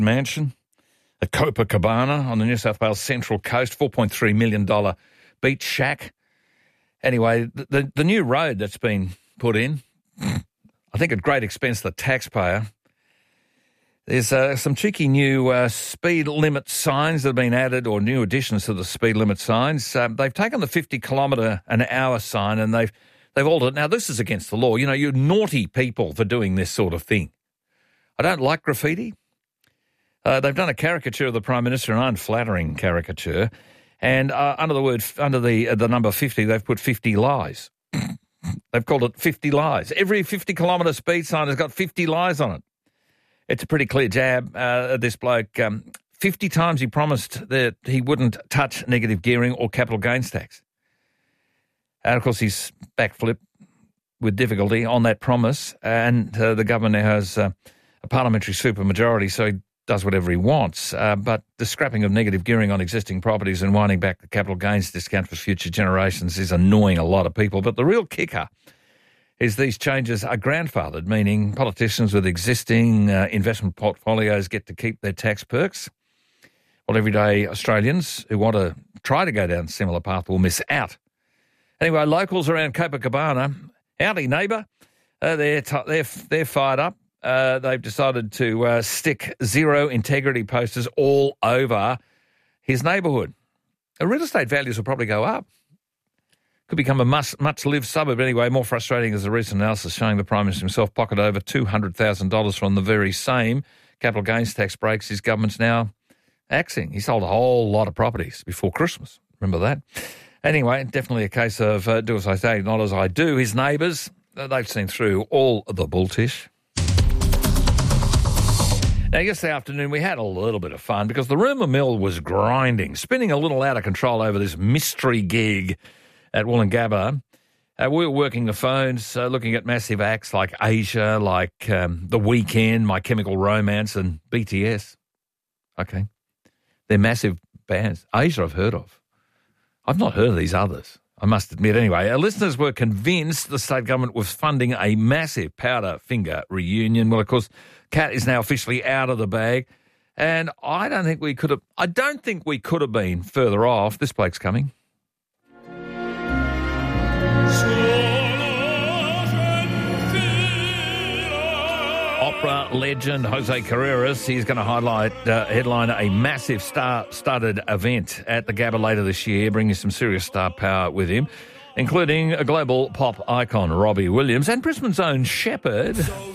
mansion at Copacabana on the New South Wales Central Coast, $4.3 million beach shack. Anyway, the new road that's been put in, I think at great expense to the taxpayer. There's some cheeky new speed limit signs that have been added, or new additions to the speed limit signs. They've taken the 50-kilometre-an-hour sign and they've altered it. Now, this is against the law. You know, you're naughty people for doing this sort of thing. I don't like graffiti. They've done a caricature of the Prime Minister, an unflattering caricature, and under the number 50, they've put 50 lies. They've called it 50 lies. Every 50-kilometre speed sign has got 50 lies on it. It's a pretty clear jab. This bloke, 50 times he promised that he wouldn't touch negative gearing or capital gains tax. And, of course, he's backflipped with difficulty on that promise, and the government now has a parliamentary supermajority, so he does whatever he wants. But the scrapping of negative gearing on existing properties and winding back the capital gains discount for future generations is annoying a lot of people. But the real kicker is these changes are grandfathered, meaning politicians with existing investment portfolios get to keep their tax perks, while everyday Australians who want to try to go down a similar path will miss out. Anyway, locals around Copacabana, howdy neighbour, they're fired up. They've decided to stick zero integrity posters all over his neighbourhood. Real estate values will probably go up. Could become a much-lived suburb anyway. More frustrating is the recent analysis showing the Prime Minister himself pocketed over $200,000 from the very same capital gains tax breaks his government's now axing. He sold a whole lot of properties before Christmas. Remember that? Anyway, definitely a case of do as I say, not as I do. His neighbours, they've seen through all the bulltish. Now, yesterday afternoon, we had a little bit of fun because the rumour mill was grinding, spinning a little out of control over this mystery gig at Woolloongabba. We were working the phones, looking at massive acts like Asia, like The Weeknd, My Chemical Romance, and BTS. Okay. They're massive bands. Asia I've heard of. I've not heard of these others, I must admit. Anyway, our listeners were convinced the state government was funding a massive Powderfinger reunion. Well, of course, Cat is now officially out of the bag, and I don't think we could have been further off. This bloke's coming. Opera legend Jose Carreras, he's going to headline a massive star-studded event at the Gabba later this year, bringing some serious star power with him, including a global pop icon Robbie Williams and Brisbane's own Shepherd.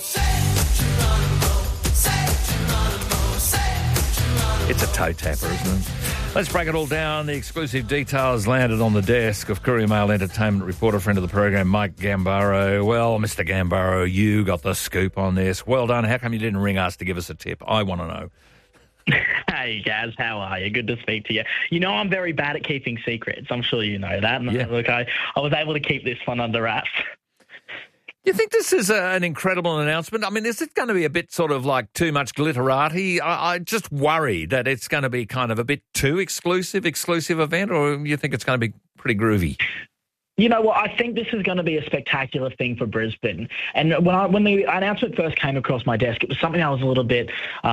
It's a toe tapper, isn't it? Let's break it all down. The exclusive details landed on the desk of Courier Mail entertainment reporter, friend of the program, Mike Gambaro. Well, Mr. Gambaro, you got the scoop on this. Well done. How come you didn't ring us to give us a tip? I want to know. Hey, Gaz, how are you? Good to speak to you. You know I'm very bad at keeping secrets. I'm sure you know that. And yeah. Look, I was able to keep this one under wraps. You think this is an incredible announcement? I mean, is it going to be a bit sort of like too much glitterati? I just worry that it's going to be kind of a bit too exclusive event, or you think it's going to be pretty groovy? You know what? I think this is going to be a spectacular thing for Brisbane. And when the announcement first came across my desk, it was something I was a little bit...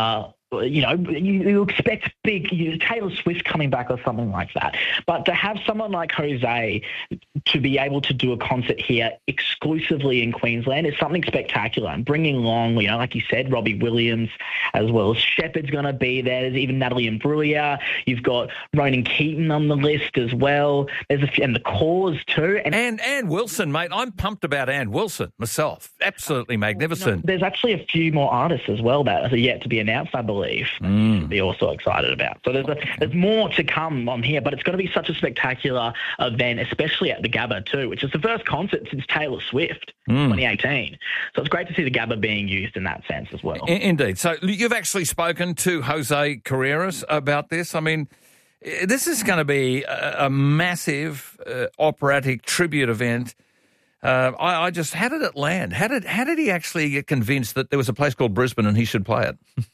you expect Taylor Swift coming back or something like that. But to have someone like Jose to be able to do a concert here exclusively in Queensland is something spectacular. And bringing along, like you said, Robbie Williams, as well as Shepherd's going to be there. There's even Natalie Imbruglia. You've got Ronan Keaton on the list as well. There's and the Cause too. And Ann Wilson, mate. I'm pumped about Ann Wilson myself. Absolutely magnificent. There's actually a few more artists as well that are yet to be announced, I believe. Be also excited about. So there's more to come on here, but it's going to be such a spectacular event, especially at the Gabba too, which is the first concert since Taylor Swift, 2018. So it's great to see the Gabba being used in that sense as well. Indeed. So you've actually spoken to Jose Carreras about this. I mean, this is going to be a massive operatic tribute event. How did it land? How did he actually get convinced that there was a place called Brisbane and he should play it?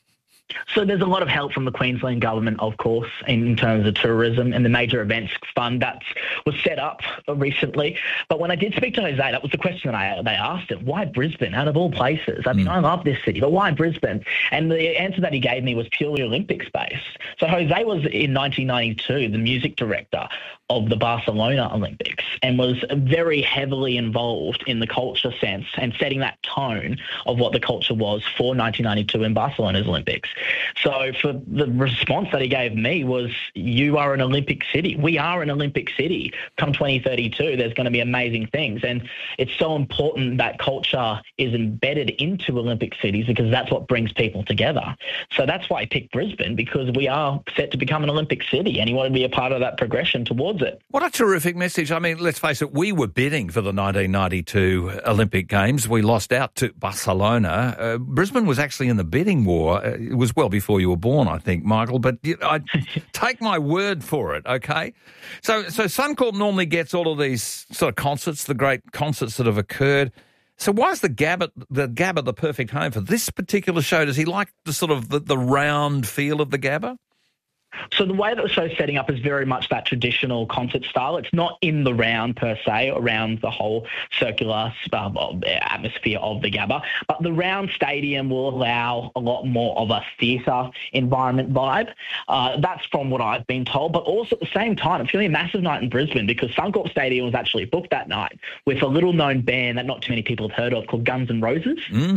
So there's a lot of help from the Queensland government, of course, in terms of tourism and the major events fund that was set up recently. But when I did speak to Jose, that was the question that they asked him. Why Brisbane, out of all places? I mean, I love this city, but why Brisbane? And the answer that he gave me was purely Olympics-based. So Jose was, in 1992, the music director of the Barcelona Olympics and was very heavily involved in the culture sense and setting that tone of what the culture was for 1992 in Barcelona's Olympics. So for the response that he gave me was, you are an Olympic city. We are an Olympic city. Come 2032, there's going to be amazing things. And it's so important that culture is embedded into Olympic cities because that's what brings people together. So that's why I picked Brisbane, because we are set to become an Olympic city and he wanted to be a part of that progression towards it. What a terrific message. I mean, let's face it, we were bidding for the 1992 Olympic Games. We lost out to Barcelona. Brisbane was actually in the bidding war. It was well before you were born, I think, Michael, but I take my word for it, okay? So Suncorp normally gets all of these sort of concerts, the great concerts that have occurred. So why is the Gabba the perfect home for this particular show? Does he like the sort of the round feel of the Gabba? So the way that the show's setting up is very much that traditional concert style. It's not in the round per se, around the whole circular atmosphere of the Gabba, but the round stadium will allow a lot more of a theatre environment vibe. That's from what I've been told, but also at the same time, it's really a massive night in Brisbane because Suncorp Stadium was actually booked that night with a little-known band that not too many people have heard of called Guns N' Roses.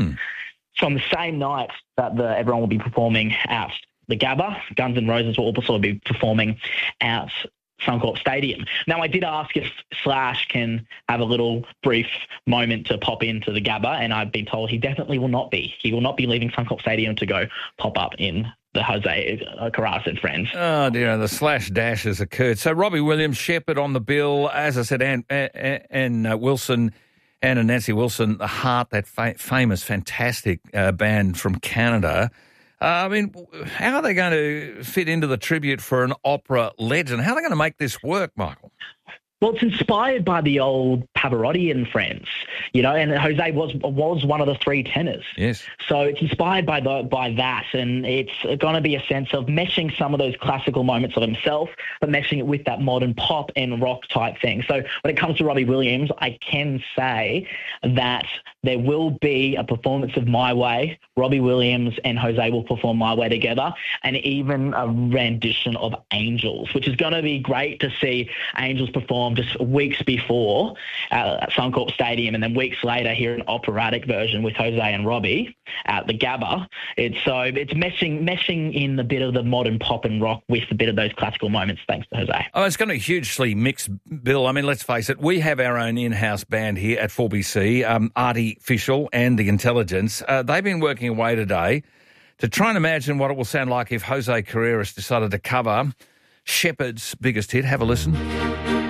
So on the same night that everyone will be performing at the Gabba, Guns N' Roses will also be performing at Suncorp Stadium. Now, I did ask if Slash can have a little brief moment to pop into the Gabba, and I've been told he definitely will not be. He will not be leaving Suncorp Stadium to go pop up in the Jose Carras and Friends. Oh, dear, the slash dash has occurred. So Robbie Williams, Shepherd on the bill, as I said, and Wilson, Anne and Nancy Wilson, The Heart, that famous, fantastic band from Canada. I mean, how are they going to fit into the tribute for an opera legend? How are they going to make this work, Michael? Well, it's inspired by the old Pavarotti and Friends, and Jose was one of the three tenors. Yes. So it's inspired by that, and it's going to be a sense of meshing some of those classical moments of himself, but meshing it with that modern pop and rock type thing. So when it comes to Robbie Williams, I can say that there will be a performance of My Way. Robbie Williams and Jose will perform My Way together, and even a rendition of Angels, which is going to be great to see Angels perform just weeks before at Suncorp Stadium, and then weeks later hear an operatic version with Jose and Robbie at the Gabba. It's meshing in a bit of the modern pop and rock with a bit of those classical moments, thanks to Jose. Oh, it's going to be hugely mixed, Bill. I mean, let's face it, we have our own in-house band here at 4BC, Artie Fishel and The Intelligence. They've been working away today to try and imagine what it will sound like if Jose Carreras decided to cover Shepherd's biggest hit. Have a listen.